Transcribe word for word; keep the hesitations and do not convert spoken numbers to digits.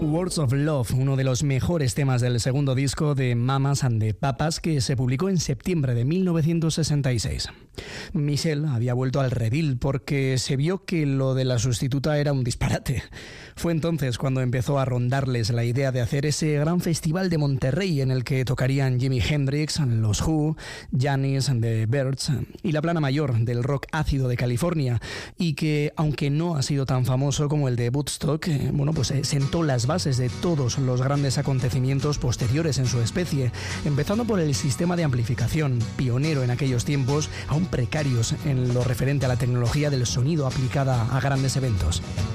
Words of Love, uno de los mejores temas del segundo disco de Mamas and the Papas, que se publicó en septiembre de mil novecientos sesenta y seis. Michelle había vuelto al redil porque se vio que lo de la sustituta era un disparate. Fue entonces cuando empezó a rondarles la idea de hacer ese gran festival de Monterrey en el que tocarían Jimi Hendrix, los Who, Janis and the Byrds y la plana mayor del rock ácido de California, y que, aunque no ha sido tan famoso como el de Woodstock, eh, bueno, pues eh, sentó las bases de todos los grandes acontecimientos posteriores en su especie, empezando por el sistema de amplificación, pionero en aquellos tiempos, aún precarios en lo referente a la tecnología del sonido aplicada a grandes eventos.